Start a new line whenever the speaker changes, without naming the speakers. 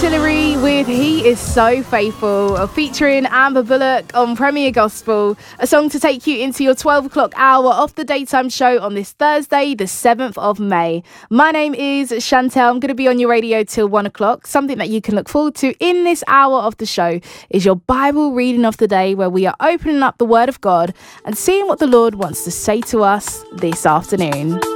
Tillery with He Is So Faithful, featuring Amber Bullock on Premier Gospel, a song to take you into your 12 o'clock hour of the daytime show on this Thursday, the 7th of May. My name is Chantel. I'm going to be on your radio till 1 o'clock. Something that you can look forward to in this hour of the show is your Bible reading of the day, where we are opening up the Word of God and seeing what the Lord wants to say to us this afternoon.